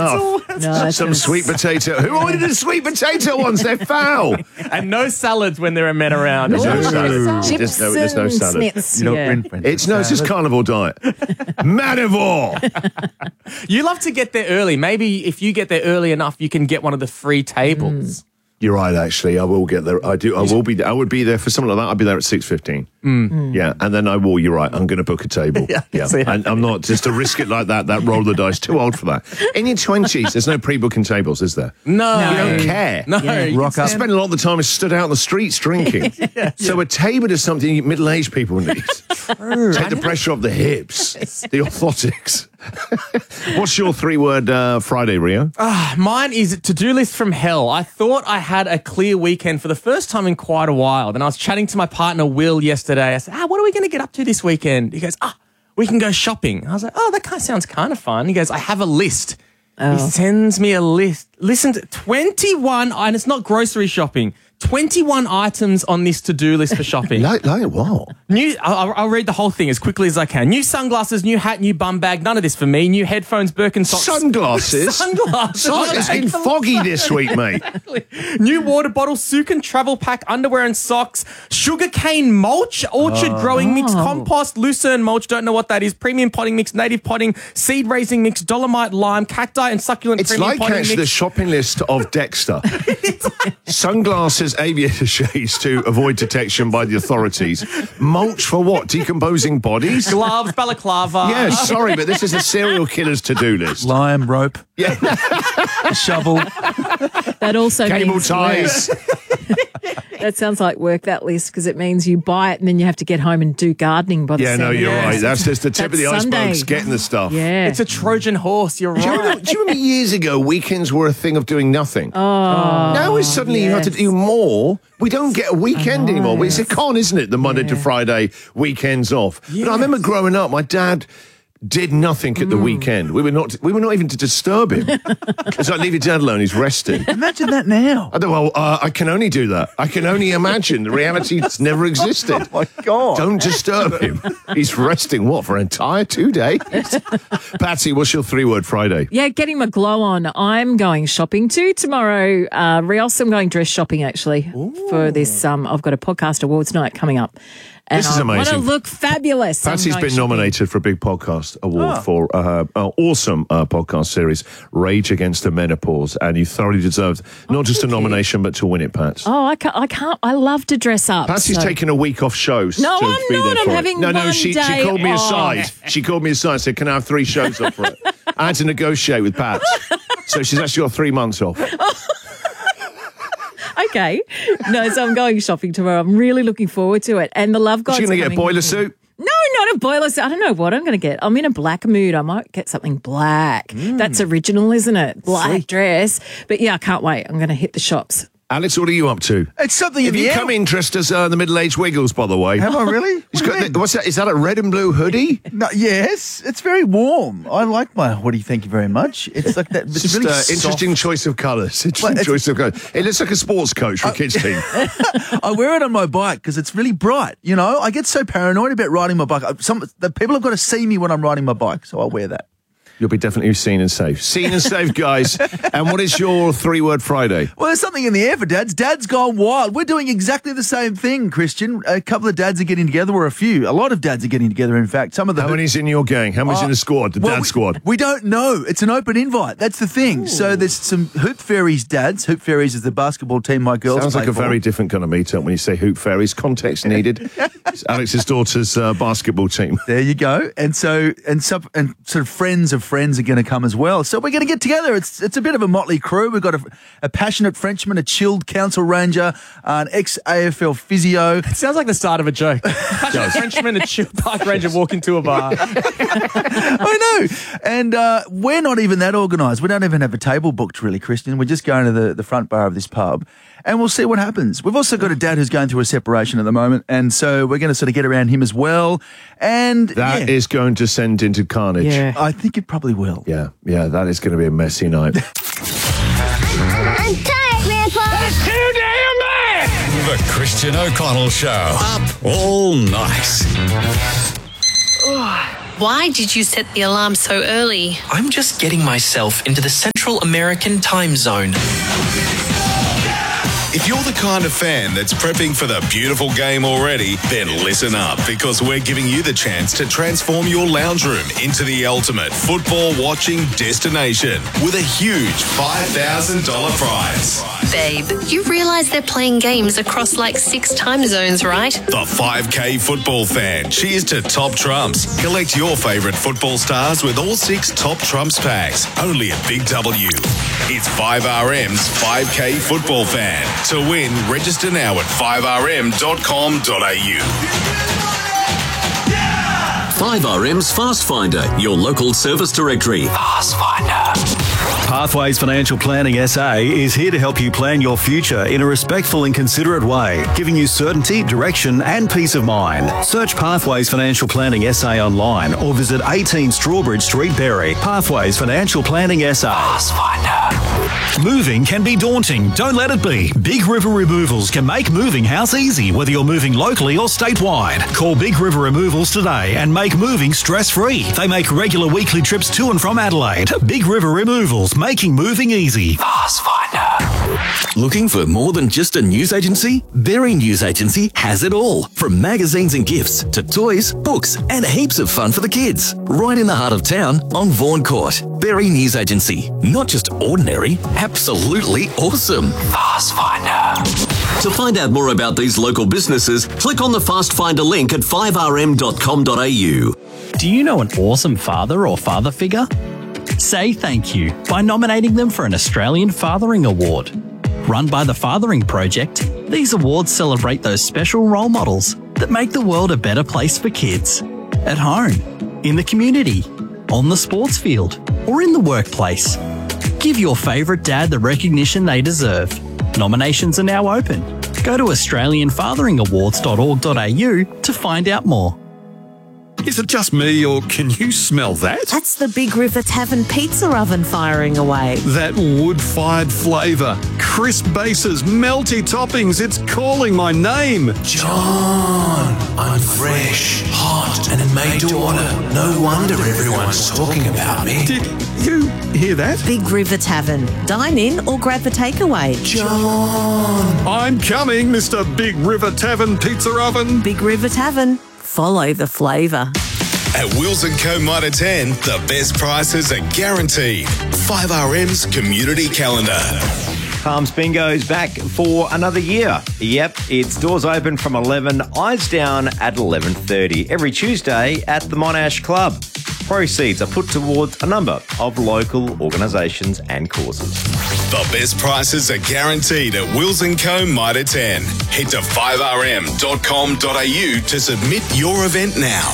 enough. Some sweet potato. Who ordered a sweet potato once? They're foul. And no salads when there are men around. There's no salad. Chips There's no salad. Smiths. You don't Yeah. win French It's just carnivore diet. Manivore. You love to get there early. Maybe if you get there early enough, you can get one of the free tables. You're right, actually. I will get there. I will be there. I would be there for something like that. I'd be there at 6:15. Yeah, and then I will. You're right. I'm going to book a table. Yeah. And I'm not just to risk it like that. That roll of the dice. Too old for that. In your 20s, there's no pre-booking tables, is there? No. You don't care. No. Yeah. Rock I up. spend a lot of the time stood out in the streets drinking. So a table is something middle-aged people need. Take the pressure off the hips, the orthotics. What's your three-word Friday, Rio? Mine is to-do list from hell. I thought I had a clear weekend for the first time in quite a while. Then I was chatting to my partner, Will, yesterday. I said, what are we going to get up to this weekend? He goes, we can go shopping. I was like, that kind of sounds kind of fun. He goes, I have a list. He sends me a list. Listen to 21, and it's not grocery shopping. 21 items on this to-do list for shopping. Like what? I'll read the whole thing as quickly as I can. New sunglasses, new hat, new bum bag. None of this for me. New headphones, Birkenstocks. Sunglasses? Sunglasses. It's been foggy this week, mate. New water bottle, Sukin travel pack, underwear and socks, sugarcane mulch, orchard growing mix, compost, lucerne mulch, don't know what that is, premium potting mix, native potting, seed raising mix, dolomite lime, cacti and succulent It's premium like potting actually mix. the shopping list of Dexter. Sunglasses, aviator shades to avoid detection by the authorities. Mulch for what? Decomposing bodies? Gloves, balaclava. Yeah, sorry, but this is a serial killer's to-do list. Lime, rope, Yeah, shovel. That also cable means ties. That sounds like work, that list, because it means you buy it and then you have to get home and do gardening by the Yeah, no, Saturday. you're right. That's just the tip of the That's iceberg, Sunday. getting the stuff. Yeah. It's a Trojan horse, you're Do you, right. remember, do you remember years ago, weekends were a thing of doing nothing? Now it's suddenly you have to yes. do more. We don't get a weekend anymore. It's a con, isn't it? The Monday to Friday weekends off. But I remember growing up, my dad did nothing at the weekend. We were not even to disturb him. It's like, leave your dad alone, he's resting. Imagine that now. I can only do that. I can only imagine. The reality's never existed. Oh, my God. Don't disturb him. He's resting, for an entire 2 days? Patsy, what's your three-word Friday? Yeah, getting my glow on. I'm going shopping too tomorrow. Rios, I'm going dress shopping actually for this. I've got a podcast awards night coming up. And This is I want to amazing. look fabulous. So I'm Patsy's going been shopping. nominated for a big podcast award for her awesome podcast series, Rage Against the Menopause, and you thoroughly deserved not just a nomination, but to win it, Pats. Oh, I can't. I love to dress up. Patsy's so- taking a week off shows. No, to I'm be not. there I'm for it. having No, one she day called me off. aside. She called me aside and said, can I have 3 shows off for it? I had to negotiate with Pats. So she's actually got 3 months off. Okay. No, so I'm going shopping tomorrow. I'm really looking forward to it. And the Love God's She's going to get a coming. boiler suit? No, not a boiler suit. I don't know what I'm going to get. I'm in a black mood. I might get something black. That's original, isn't it? Black dress. But yeah, I can't wait. I'm going to hit the shops. Alex, what are you up to? It's something Have in you the come air. in dressed as the middle-aged Wiggles, by the way? Have I really? He's got what's that? Is that a red and blue hoodie? No, yes, it's very warm. I like my hoodie. Thank you very much. It's like that. It's Just really interesting soft. choice of colours. Interesting Well, it's- choice of colours. It looks like a sports coach for a kids team. I wear it on my bike because it's really bright. You know, I get so paranoid about riding my bike. The people have got to see me when I'm riding my bike, so I wear that. You'll be definitely seen and safe. Seen and safe, guys. And what is your three-word Friday? Well, there's something in the air for dads. Dad's gone wild. We're doing exactly the same thing, Christian. A couple of dads are getting together, or a few. A lot of dads are getting together, in fact. Some of the How many's in your gang? How many's in the squad, the dad squad? We don't know. It's an open invite. That's the thing. So there's some Hoop Fairies dads. Hoop Fairies is the basketball team my girls Sounds play like a for. very different kind of meet-up when you say Hoop Fairies. Context needed. It's Alex's daughter's basketball team. There you go. And sort of friends of friends are going to come as well. So we're going to get together. It's a bit of a motley crew. We've got a passionate Frenchman, a chilled council ranger, an ex-AFL physio. It sounds like the start of a joke. A Frenchman, a chill park ranger walk into a bar. I know. And we're not even that organised. We don't even have a table booked, really, Christian. We're just going to the front bar of this pub and we'll see what happens. We've also got a dad who's going through a separation at the moment, and so we're going to sort of get around him as well. And That is going to send into carnage. Yeah. I think it probably will. Yeah, that is going to be a messy night. I'm tired, Grandpa. It's too damn bad! The Christian O'Connell Show. Up all night. Why did you set the alarm so early? I'm just getting myself into the Central American time zone. If you're the kind of fan that's prepping for the beautiful game already, then listen up, because we're giving you the chance to transform your lounge room into the ultimate football watching destination with a huge $5,000 prize. Babe, you realise they're playing games across like 6 time zones, right? The 5K football fan. Cheers to Top Trumps. Collect your favourite football stars with all 6 Top Trumps packs. Only at Big W. It's 5RM's 5K football fan. To win, register now at 5rm.com.au. 5RM's Fast Finder, your local service directory. Fast Finder. Pathways Financial Planning SA is here to help you plan your future in a respectful and considerate way, giving you certainty, direction and peace of mind. Search Pathways Financial Planning SA online or visit 18 Strawbridge Street, Berry. Pathways Financial Planning SA. Fast Finder. Moving can be daunting. Don't let it be. Big River Removals can make moving house easy, whether you're moving locally or statewide. Call Big River Removals today and make moving stress-free. They make regular weekly trips to and from Adelaide. Big River Removals, making moving easy. Fast Finder. Looking for more than just a news agency? Berry News Agency has it all. From magazines and gifts to toys, books, and heaps of fun for the kids. Right in the heart of town on Vaughan Court. Berry News Agency. Not just ordinary, absolutely awesome. Fast Finder. To find out more about these local businesses, click on the Fast Finder link at 5rm.com.au. Do you know an awesome father or father figure? Say thank you by nominating them for an Australian Fathering Award. Run by the Fathering Project, these awards celebrate those special role models that make the world a better place for kids. At home, in the community, on the sports field, or in the workplace. Give your favourite dad the recognition they deserve. Nominations are now open. Go to australianfatheringawards.org.au to find out more. Is it just me, or can you smell that? That's the Big River Tavern pizza oven firing away. That wood-fired flavour, crisp bases, melty toppings, it's calling my name. John, I'm fresh, hot, and made to order. No wonder everyone's talking about me. Did you hear that? Big River Tavern. Dine in or grab the takeaway. John. I'm coming, Mr. Big River Tavern Pizza Oven. Big River Tavern. Follow the flavour. At Wills & Co. Mitre 10, the best prices are guaranteed. 5RM's community calendar. Palms Bingo's back for another year. Yep, it's doors open from 11, eyes down at 11:30 every Tuesday at the Monash Club. Proceeds are put towards a number of local organisations and causes. The best prices are guaranteed at Wills & Co. Mitre 10. Head to 5rm.com.au to submit your event now.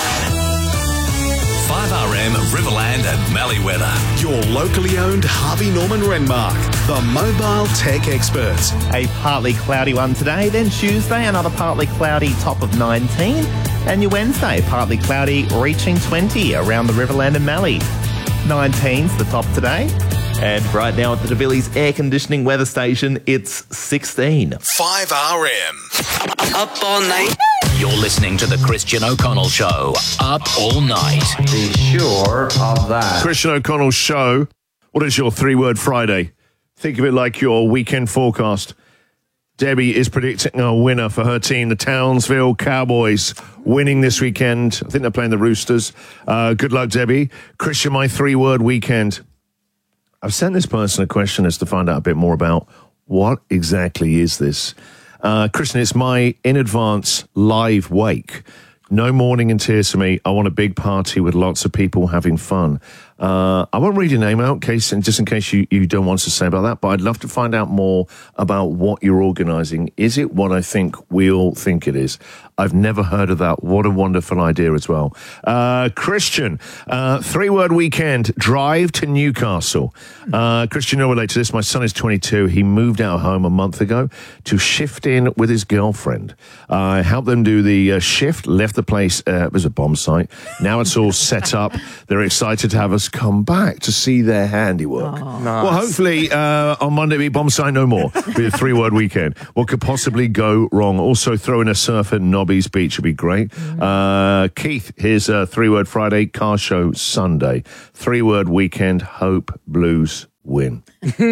5RM Riverland and Malleeweather. Your locally owned Harvey Norman Renmark, the mobile tech experts. A partly cloudy one today, then Tuesday another partly cloudy top of 19, and your Wednesday partly cloudy reaching 20 around the Riverland and Mallee. 19's the top today. And right now at the DeVillies Air Conditioning Weather Station, it's 16. 5RM. Up all night. You're listening to the Christian O'Connell Show. Up all night. Be sure of that. Christian O'Connell Show. What is your 3-word Friday? Think of it like your weekend forecast. Debbie is predicting a winner for her team, the Townsville Cowboys, winning this weekend. I think they're playing the Roosters. Good luck, Debbie. Christian, my 3-word weekend. I've sent this person a question as to find out a bit more about what exactly is this. Christian, it's my in advance live wake. No mourning and tears for me. I want a big party with lots of people having fun. I won't read your name out, just in case you don't want to say about that, but I'd love to find out more about what you're organising. Is it what I think we all think it is? I've never heard of that. What a wonderful idea as well. Christian, 3-word weekend, drive to Newcastle. Christian, you'll relate to this. My son is 22. He moved out of home a month ago to shift in with his girlfriend. I helped them do the shift, left the place. It was a bomb site. Now it's all set up. They're excited to have us to come back to see their handiwork. Well, hopefully on Monday be bomb site no more. Be a 3-word weekend. What could possibly go wrong? Also throw in a surf at Nobby's Beach would be great. Keith, here's a 3-word Friday, car show Sunday. 3-word weekend, hope Blues win.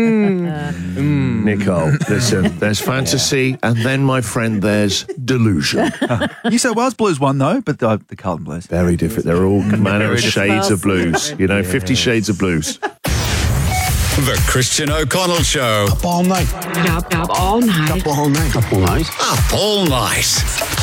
Nicole, listen, there's fantasy, and then, my friend, there's delusion. New South Wales Blues won, though, but the Carlton Blues. Very different. They're all manner of shades of blues. 50 shades of blues. The Christian O'Connell Show. Up all night. Up all night. Up all night. Up all night.